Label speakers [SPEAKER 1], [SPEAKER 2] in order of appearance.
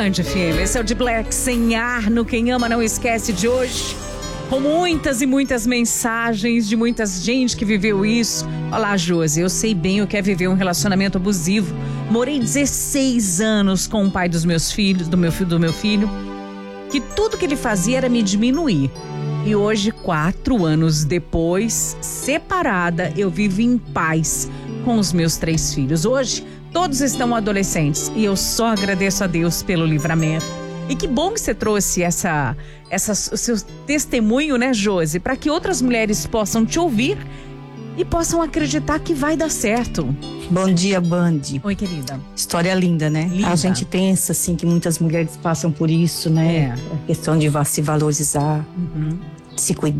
[SPEAKER 1] Band FM. Esse é o de Black Sem Ar, no Quem Ama Não Esquece de hoje. Com muitas e muitas mensagens de muita gente que viveu isso. Olá, Josi, eu sei bem o que é viver um relacionamento abusivo. Morei 16 anos com o pai dos meus filhos, do meu filho, que tudo que ele fazia era me diminuir. E hoje, 4 anos depois, separada, eu vivo em paz com os meus 3 filhos. Hoje, todos estão adolescentes e eu só agradeço a Deus pelo livramento. E que bom que você trouxe o seu testemunho, né, Josi? Para que outras mulheres possam te ouvir e possam acreditar que vai dar certo.
[SPEAKER 2] Bom dia, Band.
[SPEAKER 1] Oi, querida.
[SPEAKER 2] História linda, né?
[SPEAKER 1] Linda.
[SPEAKER 2] A gente pensa, assim, que muitas mulheres passam por isso, né? A questão de se valorizar, se cuidar.